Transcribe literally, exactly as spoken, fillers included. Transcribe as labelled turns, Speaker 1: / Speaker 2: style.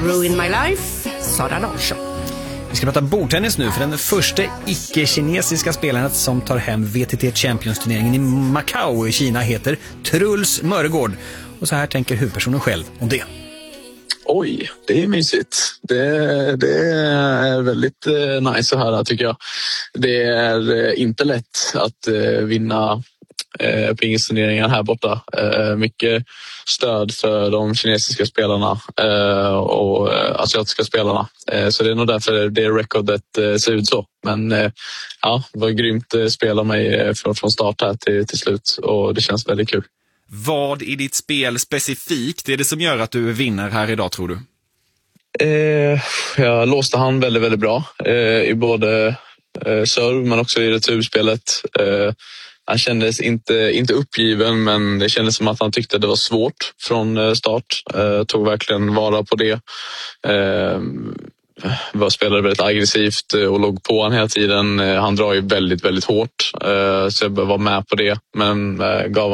Speaker 1: Ruin My Life, Sara Larsson.
Speaker 2: Vi ska prata bordtennis nu, för den första icke-kinesiska spelaren som tar hem V T T Champions-turneringen i Macau i Kina heter Truls Mörgård. Och så här tänker huvudpersonen själv om det.
Speaker 3: Oj, det är mysigt. Det, det är väldigt eh, nice att höra, tycker jag. Det är eh, inte lätt att eh, vinna eh, pingisturneringar här borta. Eh, mycket stöd för de kinesiska spelarna eh, och eh, asiatiska spelarna. Eh, så det är nog därför det rekordet eh, ser ut så. Men eh, ja, det var grymt eh, spela mig eh, från, från start här till, till slut, och det känns väldigt kul.
Speaker 4: Vad i ditt spel specifikt är det som gör att du vinner här idag, tror du?
Speaker 3: Eh, jag låste han väldigt, väldigt bra eh, i både eh, serv men också i returspelet. Eh, han kändes inte, inte uppgiven, men det kändes som att han tyckte det var svårt från start. Eh, tog verkligen vara på det. Eh, var spelade väldigt aggressivt och låg på han hela tiden. Han drar ju väldigt, väldigt hårt, så jag bör vara med på det, men gav